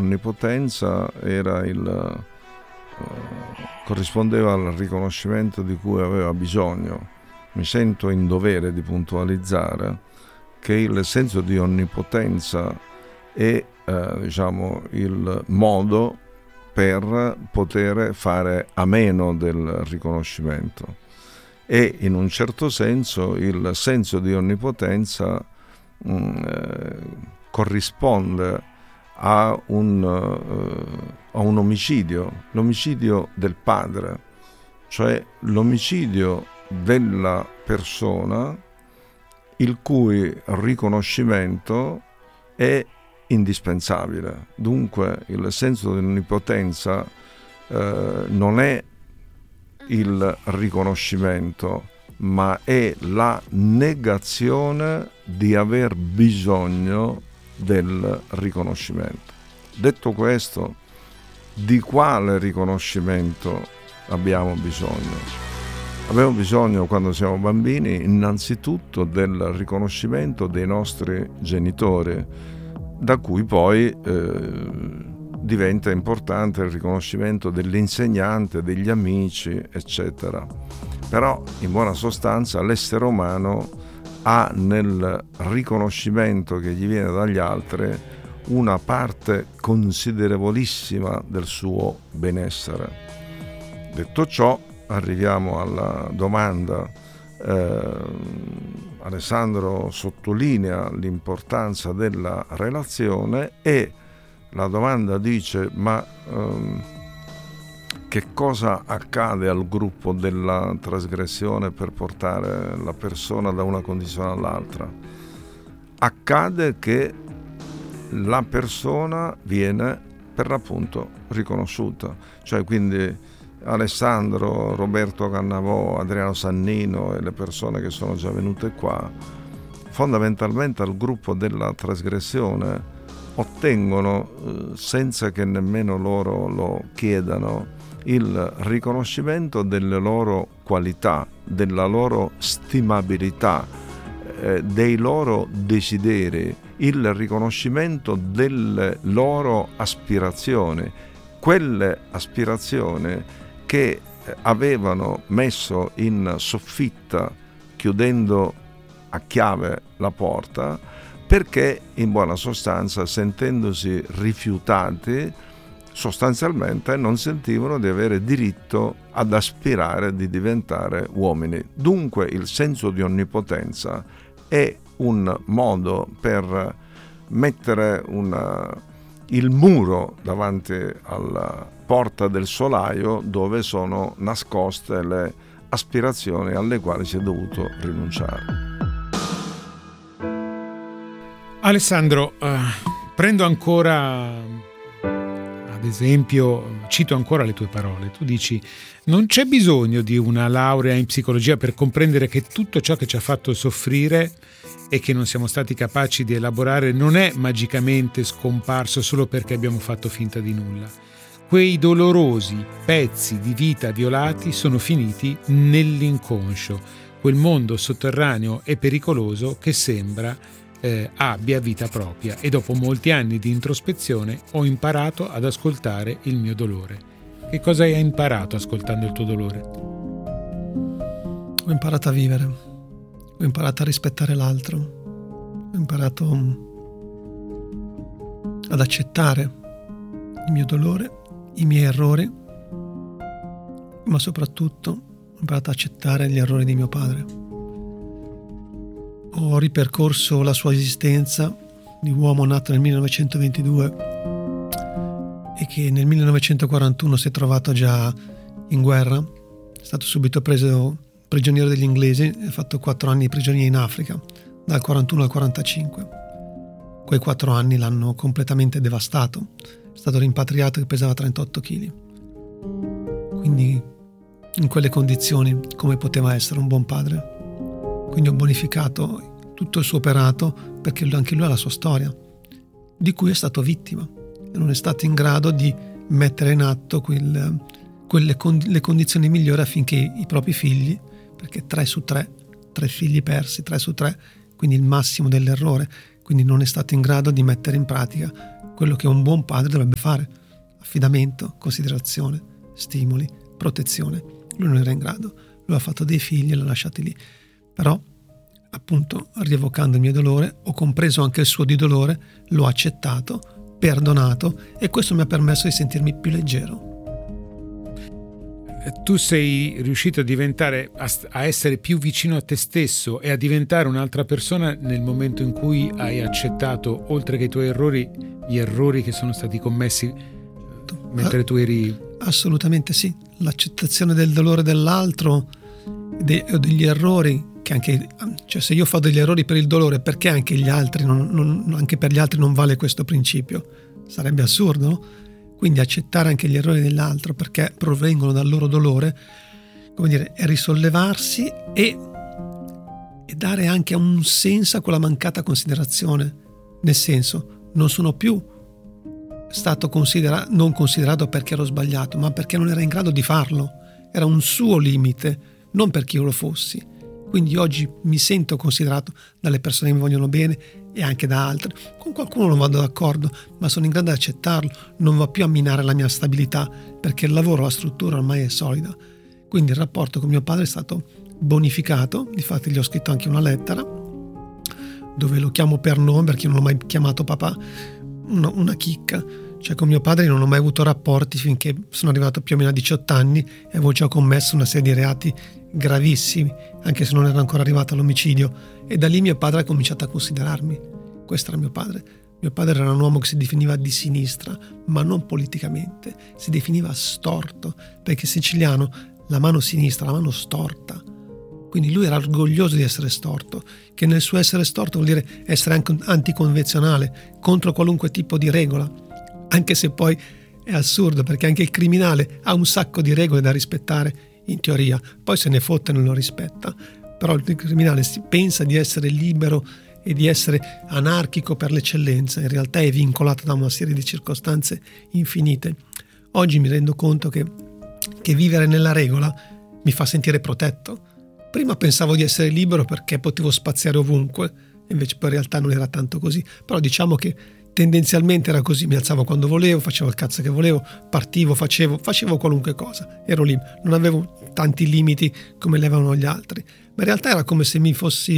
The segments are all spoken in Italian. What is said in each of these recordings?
onnipotenza era corrispondeva al riconoscimento di cui aveva bisogno. Mi sento in dovere di puntualizzare che il senso di onnipotenza è il modo per poter fare a meno del riconoscimento, e in un certo senso il senso di onnipotenza corrisponde a un omicidio, l'omicidio del padre, cioè l'omicidio della persona il cui riconoscimento è indispensabile. Dunque il senso dell'onnipotenza non è il riconoscimento, ma è la negazione di aver bisogno del riconoscimento. Detto questo, di quale riconoscimento abbiamo bisogno? Abbiamo bisogno, quando siamo bambini, innanzitutto del riconoscimento dei nostri genitori, da cui poi diventa importante il riconoscimento dell'insegnante, degli amici, eccetera. Però, in buona sostanza, l'essere umano ha nel riconoscimento che gli viene dagli altri una parte considerevolissima del suo benessere. Detto ciò, arriviamo alla domanda. Alessandro sottolinea l'importanza della relazione e la domanda dice: ma che cosa accade al gruppo della trasgressione per portare la persona da una condizione all'altra? Accade che la persona viene per l'appunto riconosciuta, cioè quindi Alessandro, Roberto Cannavò, Adriano Sannino e le persone che sono già venute qua, fondamentalmente al gruppo della trasgressione ottengono, senza che nemmeno loro lo chiedano, il riconoscimento delle loro qualità, della loro stimabilità, dei loro desideri, il riconoscimento delle loro aspirazioni, quelle aspirazioni che avevano messo in soffitta chiudendo a chiave la porta, perché in buona sostanza, sentendosi rifiutati, sostanzialmente non sentivano di avere diritto ad aspirare di diventare uomini. Dunque il senso di onnipotenza è un modo per mettere il muro davanti alla porta del solaio dove sono nascoste le aspirazioni alle quali si è dovuto rinunciare. Alessandro, prendo ancora ad esempio, cito ancora le tue parole. Tu dici: non c'è bisogno di una laurea in psicologia per comprendere che tutto ciò che ci ha fatto soffrire e che non siamo stati capaci di elaborare non è magicamente scomparso solo perché abbiamo fatto finta di nulla. Quei dolorosi pezzi di vita violati sono finiti nell'inconscio, quel mondo sotterraneo e pericoloso che sembra abbia vita propria, e dopo molti anni di introspezione ho imparato ad ascoltare il mio dolore. Che cosa hai imparato ascoltando il tuo dolore? Ho imparato a vivere, ho imparato a rispettare l'altro, ho imparato ad accettare il mio dolore, i miei errori, ma soprattutto ho imparato ad accettare gli errori di mio padre. Ho ripercorso la sua esistenza di uomo nato nel 1922 e che nel 1941 si è trovato già in guerra, è stato subito preso prigioniero degli inglesi e ha fatto 4 anni di prigionia in Africa, dal 41 al 45. Quei 4 anni l'hanno completamente devastato, è stato rimpatriato che pesava 38 kg. Quindi in quelle condizioni come poteva essere un buon padre? Quindi ho bonificato tutto il suo operato, perché anche lui ha la sua storia, di cui è stato vittima e non è stato in grado di mettere in atto le condizioni migliori affinché i propri figli, perché 3 figli persi, 3 su 3, quindi il massimo dell'errore, quindi non è stato in grado di mettere in pratica quello che un buon padre dovrebbe fare: affidamento, considerazione, stimoli, protezione. Lui non era in grado, lui ha fatto dei figli e l'ha lasciati lì. Però, appunto, rievocando il mio dolore, ho compreso anche il suo di dolore, l'ho accettato, perdonato, e questo mi ha permesso di sentirmi più leggero. Tu sei riuscito a essere più vicino a te stesso e a diventare un'altra persona nel momento in cui hai accettato, oltre che i tuoi errori, gli errori che sono stati commessi mentre tu eri... Assolutamente sì. L'accettazione del dolore dell'altro o degli errori, che anche, cioè, se io fa degli errori per il dolore, perché anche gli altri anche per gli altri non vale questo principio? Sarebbe assurdo, no? Quindi accettare anche gli errori dell'altro perché provengono dal loro dolore, come dire, è risollevarsi e dare anche un senso a quella mancata considerazione. Nel senso, non sono più stato non considerato perché ero sbagliato, ma perché non era in grado di farlo. Era un suo limite, non perché io lo fossi. Quindi oggi mi sento considerato dalle persone che mi vogliono bene e anche da altre. Con qualcuno non vado d'accordo, ma sono in grado di accettarlo. Non va più a minare la mia stabilità, perché il lavoro, la struttura ormai è solida. Quindi il rapporto con mio padre è stato bonificato. Difatti gli ho scritto anche una lettera dove lo chiamo per nome, perché non l'ho mai chiamato papà. Una chicca. Cioè, con mio padre non ho mai avuto rapporti finché sono arrivato più o meno a 18 anni e avevo già commesso una serie di reati gravissimi, anche se non era ancora arrivato all'omicidio, e da lì mio padre ha cominciato a considerarmi. Questo era mio padre. Mio padre era un uomo che si definiva di sinistra, ma non politicamente, si definiva storto, perché siciliano, la mano sinistra, la mano storta. Quindi lui era orgoglioso di essere storto, che nel suo essere storto vuol dire essere anche anticonvenzionale, contro qualunque tipo di regola, anche se poi è assurdo, perché anche il criminale ha un sacco di regole da rispettare in teoria, poi se ne fotte e non lo rispetta. Però il criminale si pensa di essere libero e di essere anarchico per l'eccellenza, in realtà è vincolato da una serie di circostanze infinite. Oggi mi rendo conto che vivere nella regola mi fa sentire protetto. Prima pensavo di essere libero perché potevo spaziare ovunque, invece poi in realtà non era tanto così. Però diciamo che tendenzialmente era così: mi alzavo quando volevo, facevo il cazzo che volevo, partivo, facevo qualunque cosa, ero lì, non avevo tanti limiti come le avevano gli altri, ma in realtà era come se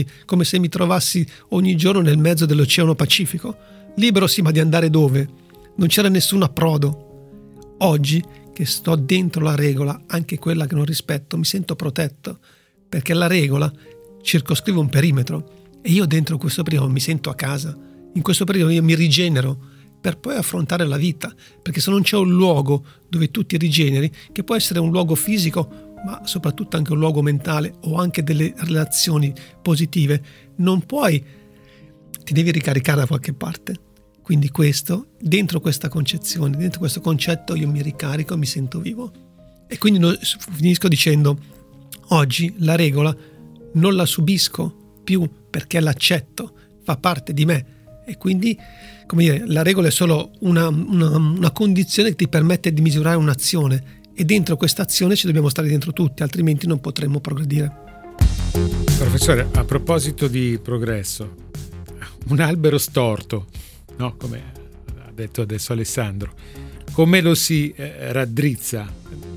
mi trovassi ogni giorno nel mezzo dell'Oceano Pacifico, libero sì, ma di andare dove? Non c'era nessun approdo. Oggi che sto dentro la regola, anche quella che non rispetto, mi sento protetto, perché la regola circoscrive un perimetro e io dentro questo perimetro mi sento a casa. In questo periodo io mi rigenero per poi affrontare la vita, perché se non c'è un luogo dove tu ti rigeneri, che può essere un luogo fisico, ma soprattutto anche un luogo mentale o anche delle relazioni positive, non puoi, ti devi ricaricare da qualche parte. Quindi dentro questa concezione, dentro questo concetto io mi ricarico, mi sento vivo. E quindi finisco dicendo: oggi la regola non la subisco più perché l'accetto, fa parte di me. E quindi, come dire, la regola è solo una condizione che ti permette di misurare un'azione, e dentro questa azione ci dobbiamo stare dentro tutti, altrimenti non potremmo progredire. Professore, a proposito di progresso, un albero storto, no? Come ha detto adesso Alessandro, come lo si raddrizza?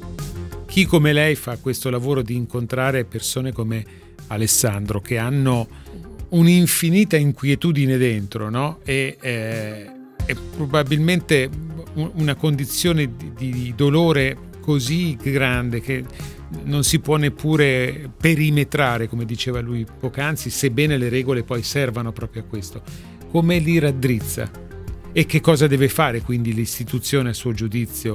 Chi come lei fa questo lavoro di incontrare persone come Alessandro, che hanno un'infinita inquietudine dentro, no? E probabilmente una condizione di dolore così grande che non si può neppure perimetrare, come diceva lui poc'anzi, sebbene le regole poi servano proprio a questo. Come li raddrizza? E che cosa deve fare quindi l'istituzione a suo giudizio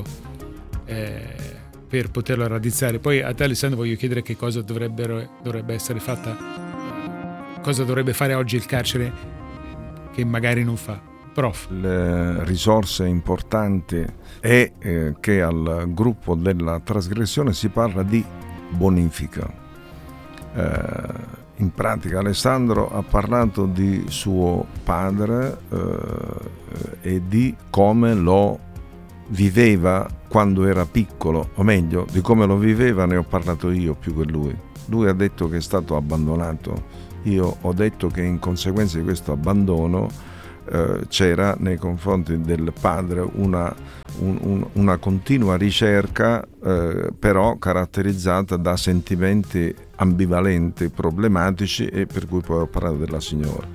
per poterlo raddrizzare? Poi a te, Alessandro, voglio chiedere che cosa dovrebbe essere fatta. Cosa dovrebbe fare oggi il carcere che magari non fa? Prof. Le risorse importanti è che al gruppo della trasgressione si parla di bonifica. In pratica Alessandro ha parlato di suo padre e di come lo viveva quando era piccolo, o meglio, di come lo viveva ne ho parlato io più che lui. Lui ha detto che è stato abbandonato. Io ho detto che in conseguenza di questo abbandono c'era nei confronti del padre una continua ricerca, però caratterizzata da sentimenti ambivalenti, problematici, e per cui poi ho parlato della signora.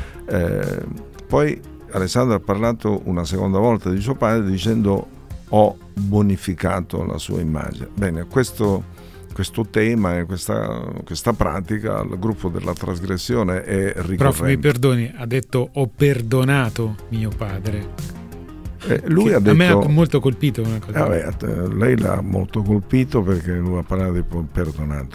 Poi Alessandro ha parlato una seconda volta di suo padre dicendo: ho bonificato la sua immagine. Bene, questo tema e questa pratica al gruppo della trasgressione è ricorrente. Prof, mi perdoni, ha detto: ho perdonato mio padre. Lui ha detto, a me ha molto colpito una cosa. Lei l'ha molto colpito perché lui ha parlato di perdonato.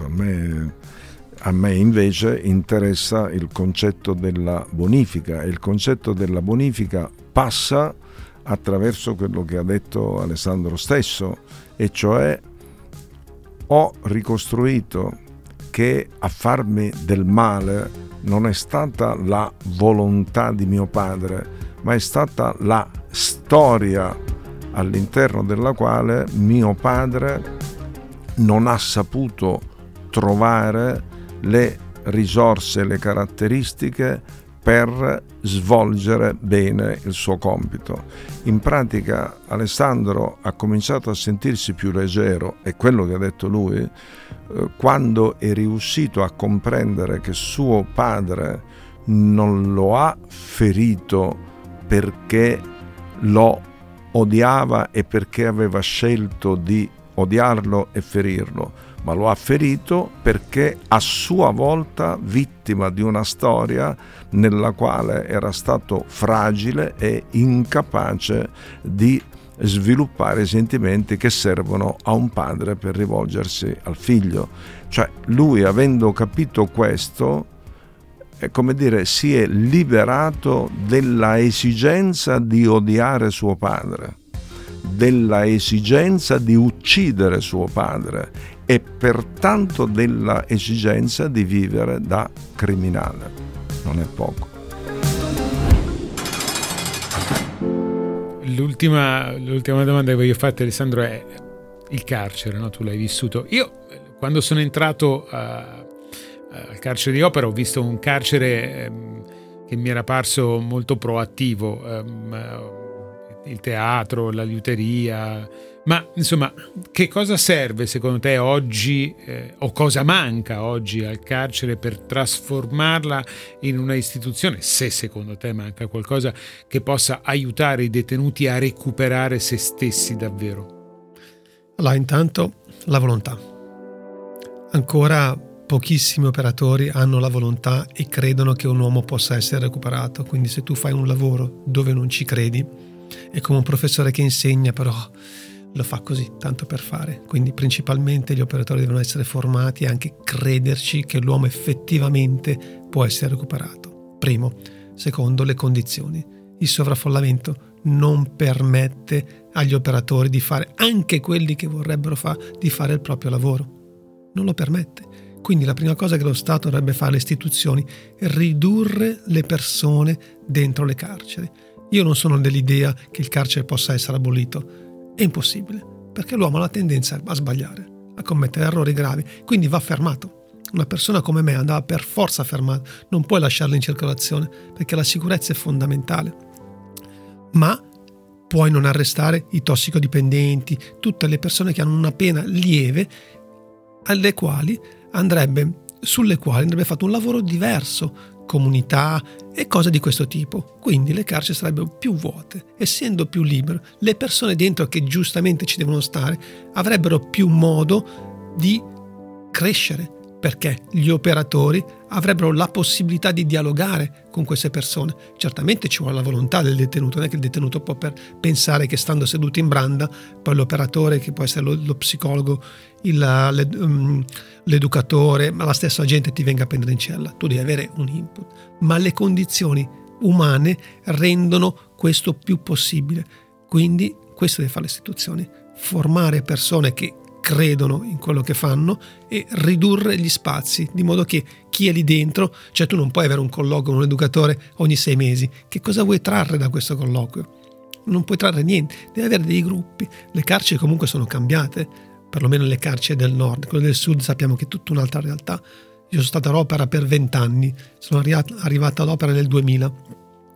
A me invece interessa il concetto della bonifica, e il concetto della bonifica passa attraverso quello che ha detto Alessandro stesso, e cioè: ho ricostruito che a farmi del male non è stata la volontà di mio padre, ma è stata la storia all'interno della quale mio padre non ha saputo trovare le risorse, le caratteristiche per svolgere bene il suo compito. In pratica Alessandro ha cominciato a sentirsi più leggero, è quello che ha detto lui, quando è riuscito a comprendere che suo padre non lo ha ferito perché lo odiava e perché aveva scelto di odiarlo e ferirlo, ma lo ha ferito perché a sua volta vittima di una storia nella quale era stato fragile e incapace di sviluppare i sentimenti che servono a un padre per rivolgersi al figlio. Cioè, lui, avendo capito questo, è come dire, si è liberato della esigenza di odiare suo padre, della esigenza di uccidere suo padre e pertanto della esigenza di vivere da criminale. Non è poco. L'ultima domanda che voglio farti, Alessandro, è il carcere, no? Tu l'hai vissuto. Io, quando sono entrato al carcere di Opera, ho visto un carcere che mi era parso molto proattivo, il teatro, la liuteria, ma insomma, che cosa serve secondo te oggi, o cosa manca oggi al carcere per trasformarla in una istituzione, se secondo te manca qualcosa che possa aiutare i detenuti a recuperare se stessi davvero? Allora, intanto la volontà. Ancora pochissimi operatori hanno la volontà e credono che un uomo possa essere recuperato, quindi se tu fai un lavoro dove non ci credi, è come un professore che insegna, però lo fa così, tanto per fare. Quindi principalmente gli operatori devono essere formati e anche crederci che l'uomo effettivamente può essere recuperato. Primo. Secondo, le condizioni. Il sovraffollamento non permette agli operatori di fare, anche quelli che vorrebbero fare, di fare il proprio lavoro. Non lo permette. Quindi la prima cosa che lo Stato dovrebbe fare, le istituzioni, è ridurre le persone dentro le carceri. Io non sono dell'idea che il carcere possa essere abolito. È impossibile, perché l'uomo ha la tendenza a sbagliare, a commettere errori gravi, quindi va fermato. Una persona come me andava per forza fermata, non puoi lasciarla in circolazione, perché la sicurezza è fondamentale. Ma puoi non arrestare i tossicodipendenti, tutte le persone che hanno una pena lieve, sulle quali andrebbe fatto un lavoro diverso, comunità e cose di questo tipo. Quindi le carceri sarebbero più vuote, essendo più libero, le persone dentro che giustamente ci devono stare avrebbero più modo di crescere, perché gli operatori avrebbero la possibilità di dialogare con queste persone. Certamente ci vuole la volontà del detenuto, non è che il detenuto può pensare che stando seduto in branda poi l'operatore, che può essere lo psicologo, l'educatore, ma la stessa gente ti venga a prendere in cella. Tu devi avere un input, ma le condizioni umane rendono questo più possibile. Quindi questo deve fare le istituzioni, formare persone che credono in quello che fanno e ridurre gli spazi, di modo che chi è lì dentro, cioè tu non puoi avere un colloquio con un educatore ogni 6 mesi. Che cosa vuoi trarre da questo colloquio? Non puoi trarre niente, devi avere dei gruppi. Le carceri comunque sono cambiate, perlomeno le carceri del nord. Quelle del sud sappiamo che è tutta un'altra realtà. Io sono stato all'Opera per 20 anni, sono arrivato all'Opera nel 2000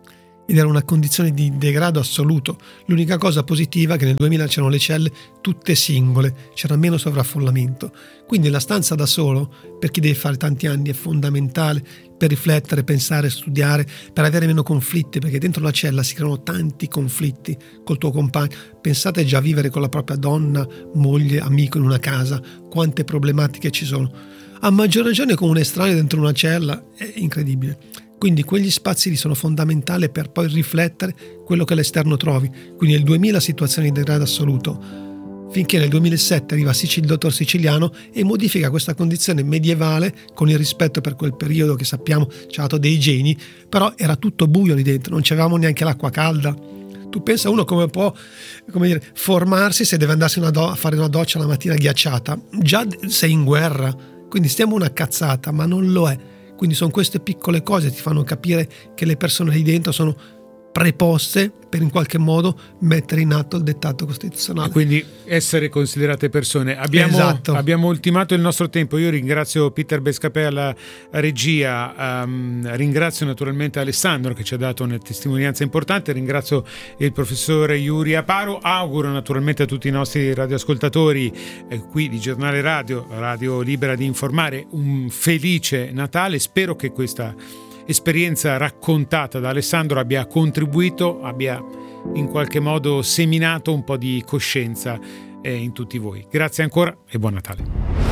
ed era una condizione di degrado assoluto. L'unica cosa positiva è che nel 2000 c'erano le celle tutte singole, c'era meno sovraffollamento. Quindi la stanza da solo, per chi deve fare tanti anni, è fondamentale per riflettere, pensare, studiare, per avere meno conflitti, perché dentro la cella si creano tanti conflitti col tuo compagno. Pensate già a vivere con la propria donna, moglie, amico in una casa, quante problematiche ci sono. A maggior ragione con un estraneo dentro una cella è incredibile. Quindi quegli spazi lì sono fondamentali per poi riflettere quello che all'esterno trovi. Quindi nel 2000 situazione di degrado assoluto, finché nel 2007 arriva il dottor Siciliano e modifica questa condizione medievale con il rispetto per quel periodo che sappiamo ci ha dato dei geni, però era tutto buio lì dentro, non c'avevamo neanche l'acqua calda. Tu pensa uno come può formarsi se deve andarsi a fare una doccia la mattina ghiacciata? Già sei in guerra, quindi stiamo una cazzata, ma non lo è. Quindi sono queste piccole cose che ti fanno capire che le persone lì dentro sono preposte per in qualche modo mettere in atto il dettato costituzionale. E quindi essere considerate persone. Abbiamo ultimato il nostro tempo. Io ringrazio Peter Bescapè alla regia, ringrazio naturalmente Alessandro che ci ha dato una testimonianza importante, ringrazio il professore Yuri Aparo, auguro naturalmente a tutti i nostri radioascoltatori qui di Giornale Radio Libera di Informare, un felice Natale. Spero che questa esperienza raccontata da Alessandro abbia contribuito, abbia in qualche modo seminato un po' di coscienza in tutti voi. Grazie ancora e buon Natale.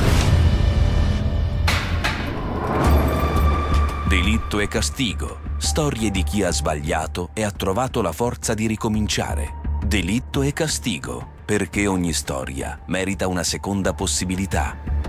Delitto e castigo. Storie di chi ha sbagliato e ha trovato la forza di ricominciare. Delitto e castigo, perché ogni storia merita una seconda possibilità.